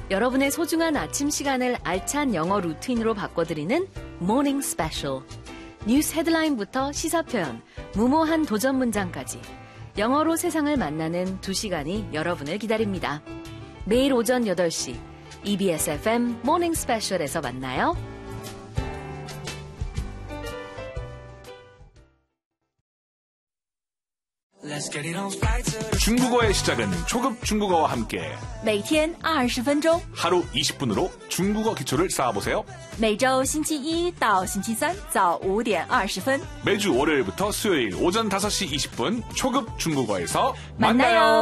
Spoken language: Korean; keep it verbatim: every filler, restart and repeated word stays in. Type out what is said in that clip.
여러분의 소중한 아침 시간을 알찬 영어 루틴으로 바꿔드리는 Morning Special. 뉴스 헤드라인부터 시사 표현, 무모한 도전 문장까지 영어로 세상을 만나는 두 시간이 여러분을 기다립니다. 매일 오전 여덟 시 이비에스 에프엠 Morning Special에서 만나요. 중국어의 시작은 초급 중국어와 함께 每天二十分钟 하루 이십 분으로 중국어 기초를 쌓아보세요. 每周星期一到星期三早五点二十分 매주 월요일부터 수요일 오전 다섯 시 이십 분 초급 중국어에서 만나요. 만나요.